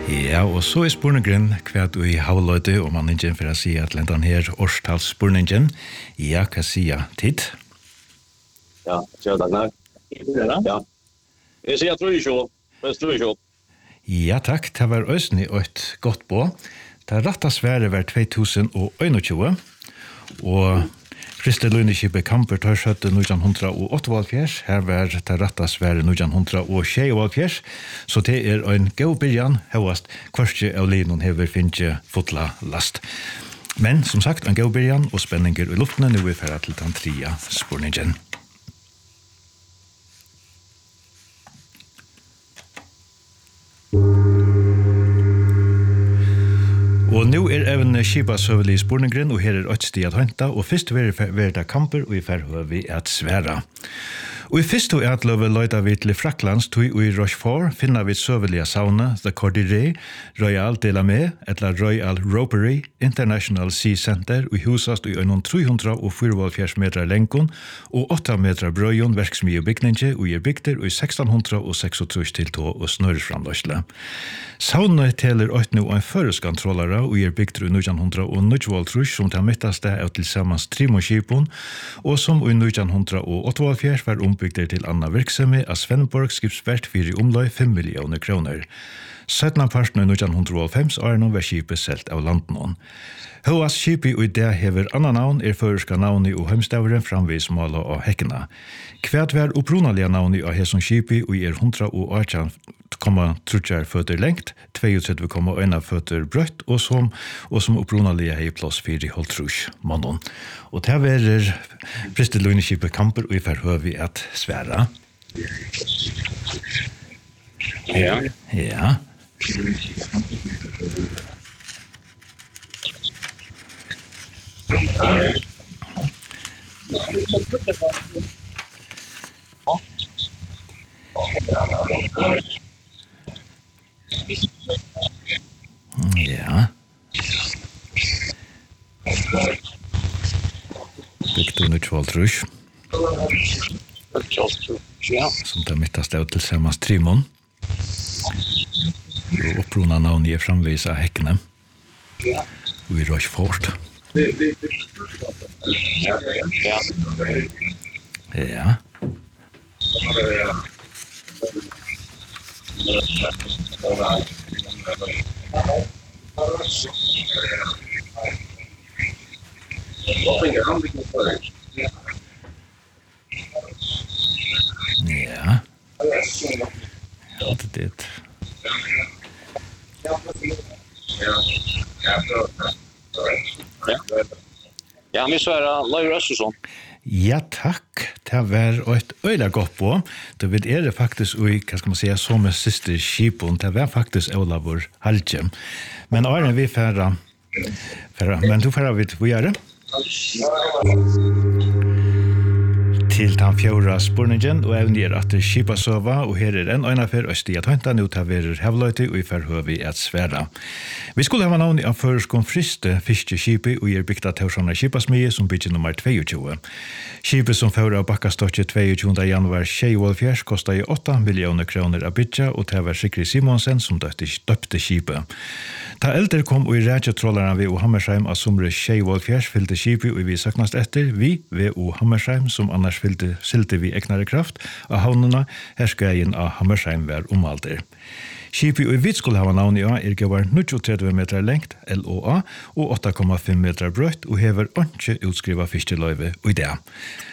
Ja, og så spurningen hva du i havløyde, og man ikke for å si at den her årstalsspurningen. Ja, hva sier tid? Ja, kjør takk. Ja. Jeg sier 3-2. Ja, takk. Det var øsne et godt på. Det rette svære var 2021, og Kristi Løgneskipet Kamper tar skjøtte 1978, her var det rette svære 1976, så det en god byrjan, høyest hverste av livet hever finnes fotla last. Men som sagt, en god byrjan og spenninger i luftene, nå er ferdig til den 3. spurningen. Og nå even Skipas høvelig spurningren, og her et sted at henta, og først vil det kamper, og i færre vi at sværa. Og i første utløve løyda vi til Fraklands, tog i Rochefort, finner vi søvelige sauna, The Cordillere, Royal de la Mer, eller Royal Ropery, International Sea Center, og husast i en 344 meter lenkon, og 8 meter brøyon verksmye bygninge, og bygder i 1636 til tå og snørframløsle. Sauna teler 8 nå en føreskontrollere, og bygder i 1900 som tar mittaste av til sammans trimoskipon, og som i 1988 var ombygder til anna virksomhet av Svenborg skipsvert for omløy 5 millioner kroner. 17. parten i 1995 var skipet selt av landen. Høas skipet i det hever annan navn føreska navnet og heimstaveren framvis måla og hekkene. Hvert var opprunalige navnet av hesson skipet og 118,3 føtter lengt, 32,1 føtter brøtt, og som opprunalige hei plass 4,5 mannen. Og det var Kristi Løgneskipet Kamper og i forhøver at svære. Ja. Ja. Ja. Victor Nuttvaltrus. Ja. Som det mittast av til sammans Trimon. Og opprona navn framvis av hekkene. Og i Rochefort. Ja. Ja. Ja, det. Ja, vi svarer Løyre Østersson. Ja, takk. Det var et øyla godt på. Det vil faktisk, hva skal man si, som siste skipon, det var faktisk Olavur Haljem. Men åren vi færre, men du færre vi gjøre? Til den 4. spurningen, og evner at Skipasøva, og her en øynafer øst i at hønta, nå tar vi hevløyte, og i forhøver vi at svære. Vi skulle ha navn av føreskån friste fiskeskipet, og bygd av Taursjana Skipasmie, som bygger nummer 22. Skipet som fører av Bakkastotje 22. januar 2024 kostet 8 millioner kroner av bygget, og det var Sikri Simonsen som døpte skipet. Da eldre kom og i rætjetrollerne ved O Hammersheim av somre 2024 fylte skipet, og vi saknast etter vi ved O Hammersheim, som annars silte vi eknare kraft av havnene, her skal jeg inn av Hammersheim være omalder. Skipet i vidt skulle ha navn i A gavar 39 meter lengt, LOA, og 8,5 meter brøtt, og hever ikke utskriva fiskeløyve i det.